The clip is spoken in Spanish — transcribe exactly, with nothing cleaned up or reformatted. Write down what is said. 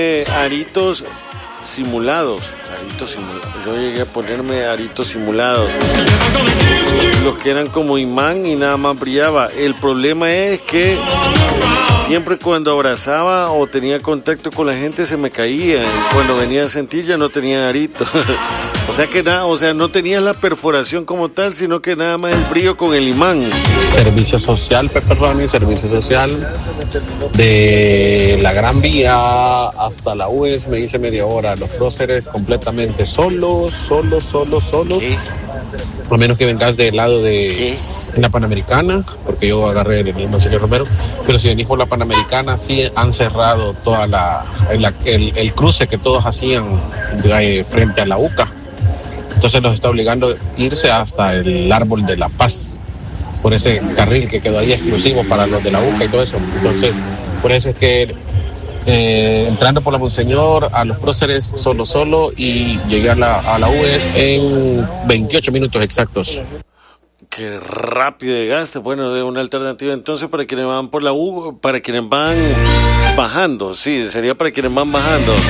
Eh, aritos simulados, aritos simulados. Yo llegué a ponerme aritos simulados, los que eran como imán y nada más brillaba. El problema es que siempre cuando abrazaba o tenía contacto con la gente se me caía. Y cuando venía a sentir ya no tenía arito. O sea que nada, o sea, no tenía la perforación como tal, sino que nada más el brillo con el imán. Servicio social, Pepe Ronnie, servicio social de la Gran Vía hasta la U E S, me dice media hora. Los próceres completamente solos, solos, solos, solos. ¿Qué? A menos que vengas del lado de ¿Qué? la Panamericana, porque yo agarré el mismo señor Romero, pero si venís por la Panamericana, sí han cerrado toda la el, el, el cruce que todos hacían de, frente a la U C A. Entonces los está obligando a irse hasta el Árbol de la Paz, por ese carril que quedó ahí exclusivo para los de la U C A y todo eso. Entonces, por eso es que eh, entrando por la Monseñor a los próceres solo solo y llegué a la, a la U E S en veintiocho minutos exactos. Qué rápido llegaste. Bueno, de una alternativa entonces para quienes van por la U, para quienes van bajando, sí, sería para quienes van bajando.